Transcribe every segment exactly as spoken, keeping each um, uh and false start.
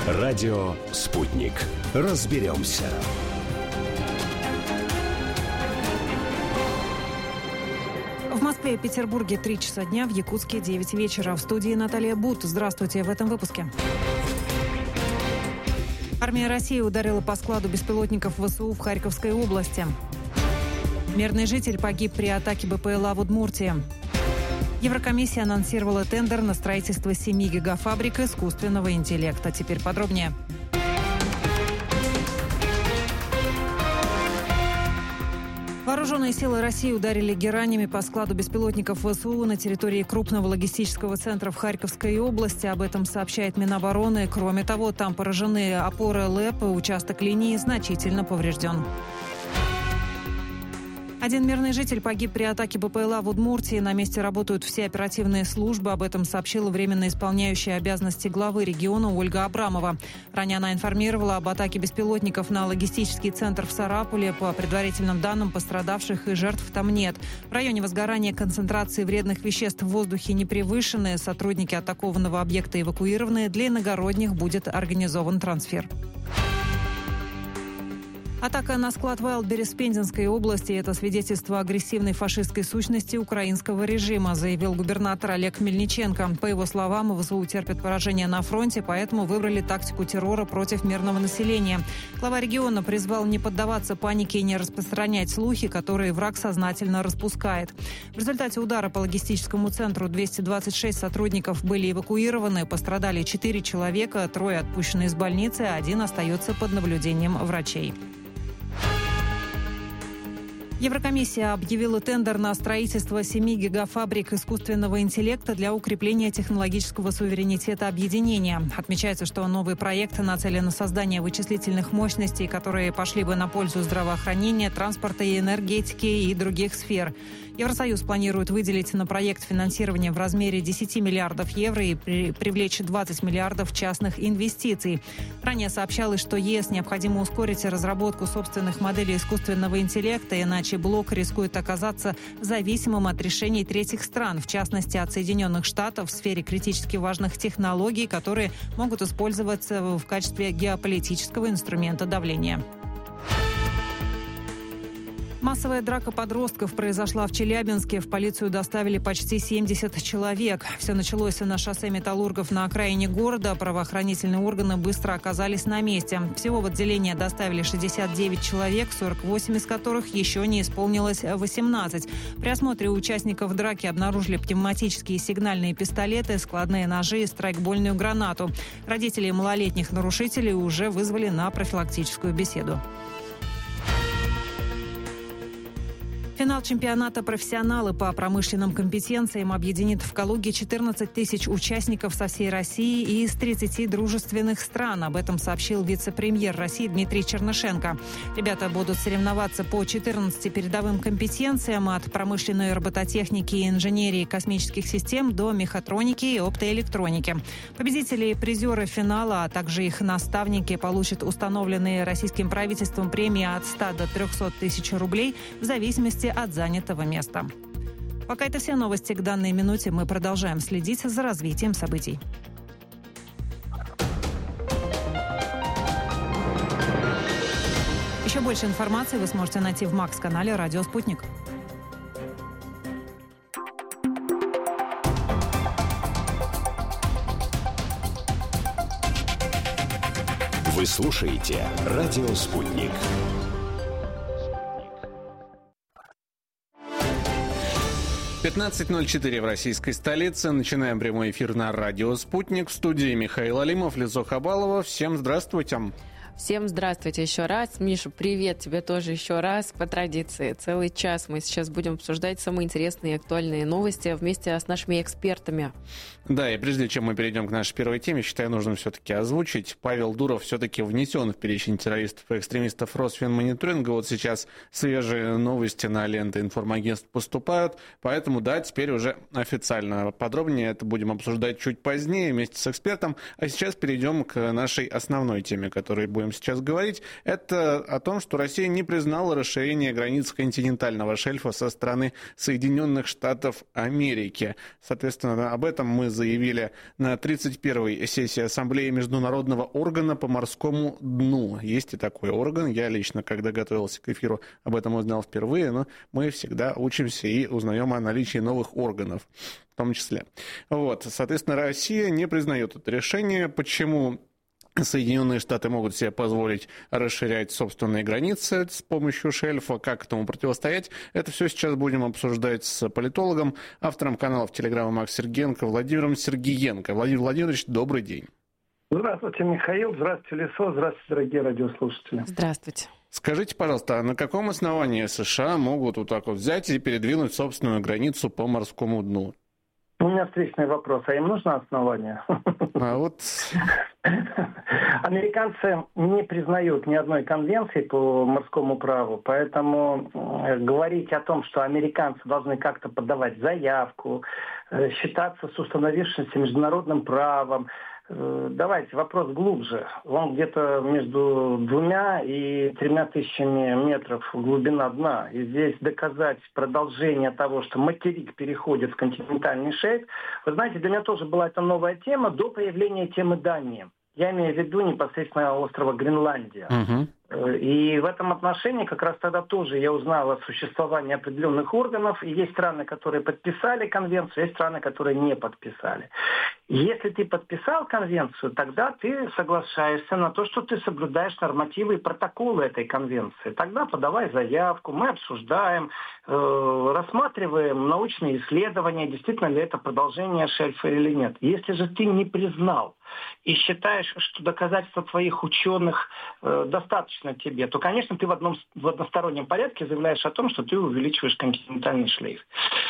Радио «Спутник». Разберемся. В Москве и Петербурге три часа дня, в Якутске девять вечера. В студии Наталья Бут. Здравствуйте в этом выпуске. Армия России ударила по складу беспилотников ВСУ в Харьковской области. Мирный житель погиб при атаке БПЛА в Удмуртии. Еврокомиссия анонсировала тендер на строительство семи гигафабрик искусственного интеллекта. Теперь подробнее. Вооруженные силы России ударили геранями по складу беспилотников ВСУ на территории крупного логистического центра в Харьковской области. Об этом сообщает Минобороны. Кроме того, там поражены опоры ЛЭП, участок линии значительно поврежден. Один мирный житель погиб при атаке БПЛА в Удмуртии. На месте работают все оперативные службы. Об этом сообщила временно исполняющая обязанности главы региона Ольга Абрамова. Ранее она информировала об атаке беспилотников на логистический центр в Сарапуле. По предварительным данным, пострадавших и жертв там нет. В районе возгорания концентрации вредных веществ в воздухе не превышены. Сотрудники атакованного объекта эвакуированы. Для иногородних будет организован трансфер. Атака на склад Вайлдберрис в Пензенской области – это свидетельство агрессивной фашистской сущности украинского режима, заявил губернатор Олег Мельниченко. По его словам, ВСУ терпят поражение на фронте, поэтому выбрали тактику террора против мирного населения. Глава региона призвал не поддаваться панике и не распространять слухи, которые враг сознательно распускает. В результате удара по логистическому центру двести двадцать шесть сотрудников были эвакуированы, пострадали четыре человека, трое отпущены из больницы, а один остается под наблюдением врачей. Еврокомиссия объявила тендер на строительство семи гигафабрик искусственного интеллекта для укрепления технологического суверенитета объединения. Отмечается, что новый проект нацелен на создание вычислительных мощностей, которые пошли бы на пользу здравоохранения, транспорта и энергетики и других сфер. Евросоюз планирует выделить на проект финансирование в размере десять миллиардов евро и при, привлечь двадцать миллиардов частных инвестиций. Ранее сообщалось, что ЕС необходимо ускорить разработку собственных моделей искусственного интеллекта, иначе блок рискует оказаться зависимым от решений третьих стран, в частности от Соединенных Штатов в сфере критически важных технологий, которые могут использоваться в качестве геополитического инструмента давления. Массовая драка подростков произошла в Челябинске. В полицию доставили почти семьдесят человек. Все началось на шоссе Металлургов на окраине города. Правоохранительные органы быстро оказались на месте. Всего в отделение доставили шестьдесят девять человек, сорок восемь из которых еще не исполнилось восемнадцать. При осмотре участников драки обнаружили пневматические сигнальные пистолеты, складные ножи и страйкбольную гранату. Родители малолетних нарушителей уже вызвали на профилактическую беседу. Финал чемпионата «Профессионалы» по промышленным компетенциям объединит в Калуге четырнадцать тысяч участников со всей России и из тридцати дружественных стран. Об этом сообщил вице-премьер России Дмитрий Чернышенко. Ребята будут соревноваться по четырнадцати передовым компетенциям от промышленной робототехники и инженерии космических систем до мехатроники и оптоэлектроники. Победители и призеры финала, а также их наставники получат установленные российским правительством премии от ста до трехсот тысяч рублей в зависимости от занятого места. Пока это все новости к данной минуте. Мы продолжаем следить за развитием событий. Еще больше информации вы сможете найти в Макс-канале «Радио Спутник». Вы слушаете «Радио Спутник». пятнадцать ноль четыре в российской столице. Начинаем прямой эфир на радио «Спутник». В студии Михаил Алимов, Лизо Хабалова. Всем здравствуйте. Всем здравствуйте еще раз. Миша, привет тебе тоже еще раз. По традиции, целый час мы сейчас будем обсуждать самые интересные и актуальные новости вместе с нашими экспертами. Да, и прежде чем мы перейдем к нашей первой теме, считаю нужным все-таки озвучить. Павел Дуров все-таки внесен в перечень террористов и экстремистов Росфинмониторинга. Вот сейчас свежие новости на ленты информагентств поступают. Поэтому, да, теперь уже официально. Подробнее это будем обсуждать чуть позднее вместе с экспертом. А сейчас перейдем к нашей основной теме, которой будем будем сейчас говорить, это о том, что Россия не признала расширение границ континентального шельфа со стороны Соединенных Штатов Америки. Соответственно, об этом мы заявили на тридцать первой сессии Ассамблеи Международного органа по морскому дну. Есть и такой орган. Я лично, когда готовился к эфиру, об этом узнал впервые, но мы всегда учимся и узнаем о наличии новых органов в том числе. Вот. Соответственно, Россия не признает это решение. Почему Соединенные Штаты могут себе позволить расширять собственные границы с помощью шельфа, как этому противостоять? Это все сейчас будем обсуждать с политологом, автором каналов Телеграма Макс Сергеенко, Владимиром Сергеенко. Владимир Владимирович, добрый день. Здравствуйте, Михаил. Здравствуйте, Лесо. Здравствуйте, дорогие радиослушатели. Здравствуйте. Скажите, пожалуйста, а на каком основании США могут вот так вот взять и передвинуть собственную границу по морскому дну? У меня встречный вопрос. А им нужно основание? А вот... Американцы не признают ни одной конвенции по морскому праву, поэтому говорить о том, что американцы должны как-то подавать заявку, считаться с установившимся международным правом, давайте вопрос глубже. Он где-то между двумя и тремя тысячами метров глубина дна. И здесь доказать продолжение того, что материк переходит в континентальный шельф. Вы знаете, для меня тоже была эта новая тема до появления темы Дании. Я имею в виду непосредственно острова Гренландия. Uh-huh. И в этом отношении как раз тогда тоже я узнал о существовании определенных органов. И есть страны, которые подписали конвенцию, есть страны, которые не подписали. Если ты подписал конвенцию, тогда ты соглашаешься на то, что ты соблюдаешь нормативы и протоколы этой конвенции. Тогда подавай заявку, мы обсуждаем, э, рассматриваем научные исследования, действительно ли это продолжение шельфа или нет. Если же ты не признал и считаешь, что доказательства твоих ученых э, достаточно тебе, то, конечно, ты в, одном, в одностороннем порядке заявляешь о том, что ты увеличиваешь континентальный шлейф.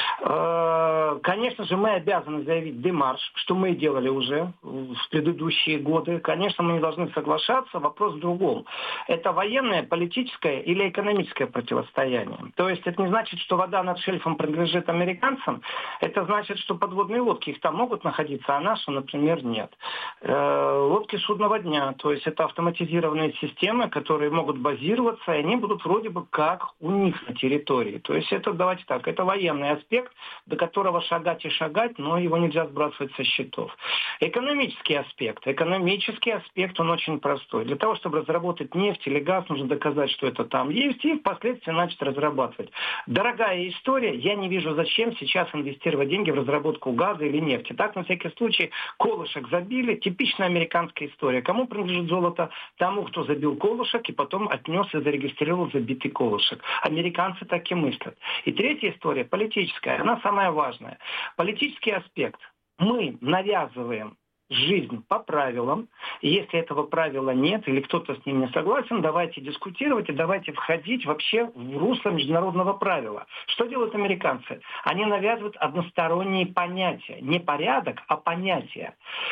Э, конечно же, мы обязаны заявить демарш, что мы делали уже в предыдущие годы. Конечно, мы не должны соглашаться. Вопрос в другом. Это военное, политическое или экономическое противостояние. То есть это не значит, что вода над шельфом принадлежит американцам. Это значит, что подводные лодки их там могут находиться, а наши, например, нет. Лодки судного дня, то есть это автоматизированные системы, которые могут базироваться, и они будут вроде бы как у них на территории. То есть это, давайте так, это военный аспект, до которого шагать и шагать, но его нельзя сбрасывать со счетов. Экономический аспект. Экономический аспект, он очень простой. Для того, чтобы разработать нефть или газ, нужно доказать, что это там есть, и впоследствии начать разрабатывать. Дорогая история, я не вижу, зачем сейчас инвестировать деньги в разработку газа или нефти. Так, на всякий случай, колышек забили. Типичная американская история. Кому принадлежит золото? Тому, кто забил колышек и потом отнес и зарегистрировал забитый колышек. Американцы так и мыслят. И третья история, политическая. Она самая важная. Политический аспект. Мы навязываем жизнь по правилам. И если этого правила нет или кто-то с ним не согласен, давайте дискутировать и давайте входить вообще в русло международного правила. Что делают американцы? Они навязывают односторонние понятия. Не порядок, а понятия.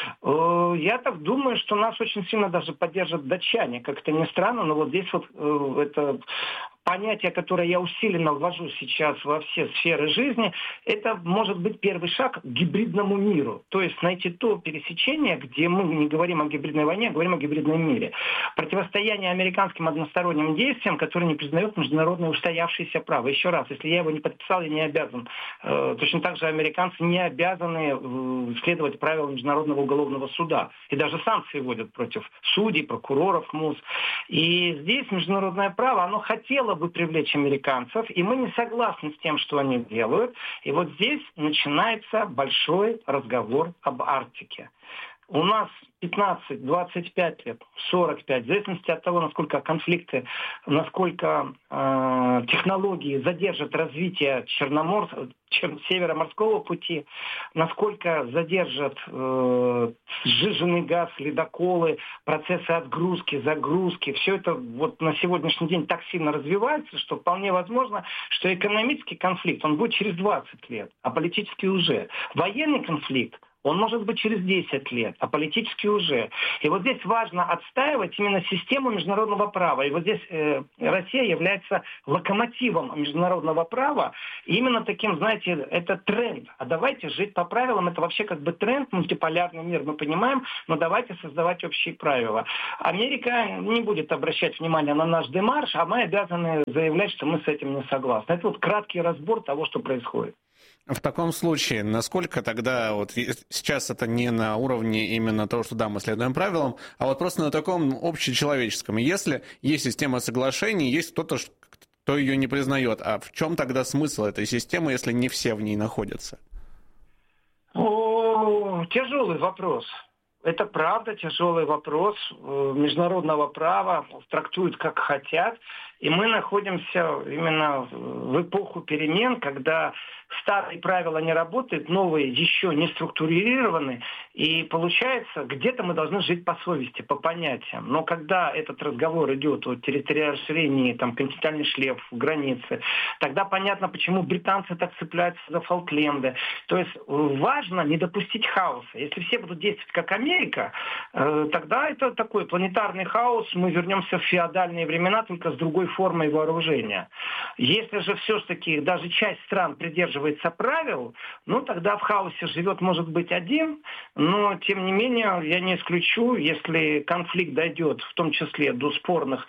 Я так думаю, что нас очень сильно даже поддержат датчане. Как это ни странно, но вот здесь вот это... понятие, которое я усиленно ввожу сейчас во все сферы жизни, это может быть первый шаг к гибридному миру. То есть найти то пересечение, где мы не говорим о гибридной войне, а говорим о гибридном мире. Противостояние американским односторонним действиям, которые не признают международное устоявшееся право. Еще раз, если я его не подписал, я не обязан. Точно так же американцы не обязаны следовать правилам Международного уголовного суда. И даже санкции вводят против судей, прокуроров, МУС. И здесь международное право, оно хотело бы привлечь американцев, и мы не согласны с тем, что они делают. И вот здесь начинается большой разговор об Арктике. У нас пятнадцать, двадцать пять лет, сорок пять, в зависимости от того, насколько конфликты, насколько э, технологии задержат развитие Черномор... Североморского пути, насколько задержат э, сжиженный газ, ледоколы, процессы отгрузки, загрузки. Все это вот на сегодняшний день так сильно развивается, что вполне возможно, что экономический конфликт, он будет через двадцать лет, а политический уже. Военный конфликт, Он может быть через десять лет, а политический уже. И вот здесь важно отстаивать именно систему международного права. И вот здесь э, Россия является локомотивом международного права. И именно таким, знаете, это тренд. А давайте жить по правилам. Это вообще как бы тренд, мультиполярный мир, мы понимаем, но давайте создавать общие правила. Америка не будет обращать внимание на наш демарш, а мы обязаны заявлять, что мы с этим не согласны. Это вот краткий разбор того, что происходит. В таком случае, насколько тогда, вот сейчас это не на уровне именно того, что да, мы следуем правилам, а вот просто на таком общечеловеческом. Если есть система соглашений, есть кто-то, кто ее не признает, а в чем тогда смысл этой системы, если не все в ней находятся? О, тяжелый вопрос. Это правда тяжелый вопрос. Международного права трактуют как хотят. И мы находимся именно в эпоху перемен, когда старые правила не работают, новые еще не структурированы. И получается, где-то мы должны жить по совести, по понятиям. Но когда этот разговор идет о территориальном расширении, там, континентальный шлейф, границы, тогда понятно, почему британцы так цепляются за Фолкленды. То есть важно не допустить хаоса. Если все будут действовать как Америка, тогда это такой планетарный хаос. Мы вернемся в феодальные времена, только с другой формой вооружения. Если же все-таки даже часть стран придерживается правил, ну тогда в хаосе живет, может быть, один, но тем не менее я не исключу, если конфликт дойдет в том числе до спорных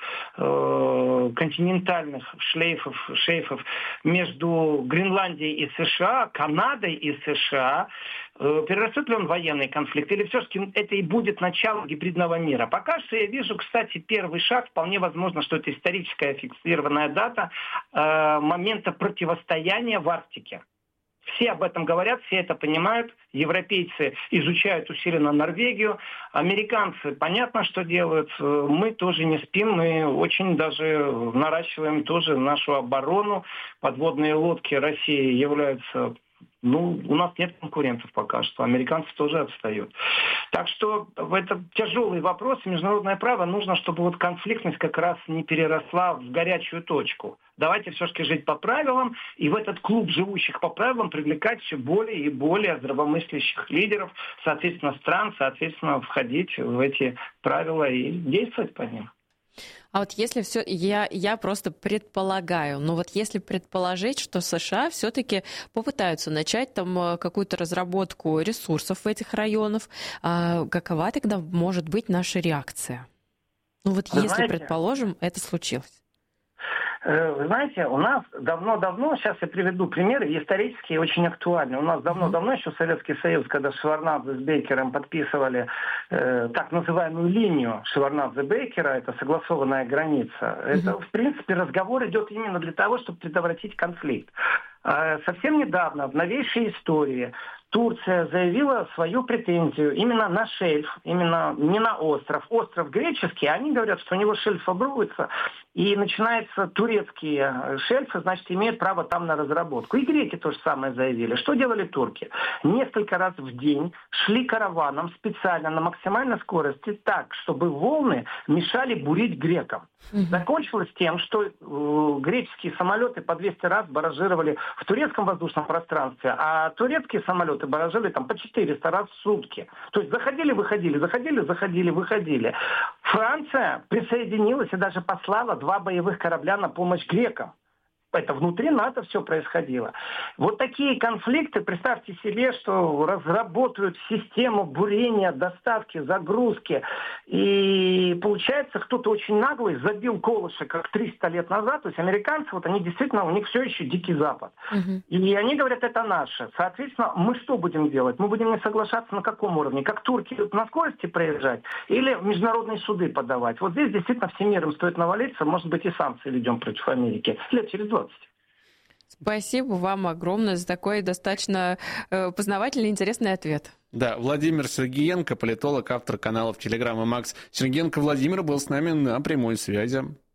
э, континентальных шлейфов, шейфов между Гренландией и США, Канадой и США, э, перерастет ли он в военный конфликт, или все-таки это и будет начало гибридного мира. Пока что я вижу, кстати, первый шаг, вполне возможно, что это историческая фиксированная дата э, момента противостояния в Арктике. Все об этом говорят, все это понимают. Европейцы изучают усиленно Норвегию. Американцы понятно, что делают. Мы тоже не спим. Мы очень даже наращиваем тоже нашу оборону. Подводные лодки России являются... Ну, у нас нет конкурентов пока что. Американцы тоже отстают. Так что это тяжелый вопрос. Международное право нужно, чтобы вот конфликтность как раз не переросла в горячую точку. Давайте все-таки жить по правилам, и в этот клуб живущих по правилам привлекать все более и более здравомыслящих лидеров, соответственно, стран, соответственно, входить в эти правила и действовать по ним. А вот если все, я, я просто предполагаю, но вот если предположить, что США все-таки попытаются начать там какую-то разработку ресурсов в этих районах, а какова тогда может быть наша реакция? Ну вот Вы если, знаете, предположим, это случилось. Вы знаете, у нас давно-давно, сейчас я приведу примеры, исторические, очень актуальные. У нас давно-давно, еще Советский Союз, когда Шеварднадзе с Бейкером подписывали э, так называемую линию Шеварднадзе-Бейкера, это согласованная граница, mm-hmm. это, в принципе, разговор идет именно для того, чтобы предотвратить конфликт. Э, совсем недавно, в новейшей истории, Турция заявила свою претензию именно на шельф, именно не на остров. Остров греческий, они говорят, что у него шельф обрывается, и начинаются турецкие шельфы, значит, имеют право там на разработку. И греки то же самое заявили. Что делали турки? Несколько раз в день шли караваном специально на максимальной скорости так, чтобы волны мешали бурить грекам. Закончилось тем, что э, греческие самолеты по двести раз баражировали в турецком воздушном пространстве, а турецкие самолеты баражили там по четыреста раз в сутки. То есть заходили, выходили, заходили, заходили, выходили. Франция присоединилась и даже послала два боевых корабля на помощь грекам. Это внутри НАТО все происходило. Вот такие конфликты, представьте себе, что разработают систему бурения, доставки, загрузки. И получается, кто-то очень наглый забил колыши, как триста лет назад. То есть американцы, вот они действительно, у них все еще Дикий Запад. Uh-huh. И они говорят, это наше. Соответственно, мы что будем делать? Мы будем не соглашаться на каком уровне? Как турки на скорости проезжать? Или в международные суды подавать? Вот здесь действительно всем миром стоит навалиться. Может быть, и санкции ведем против Америки. Лет через двадцать. Спасибо вам огромное за такой достаточно познавательный и интересный ответ. Да, Владимир Сергеенко, политолог, автор каналов Телеграм и Макс. Сергеенко Владимир был с нами на прямой связи.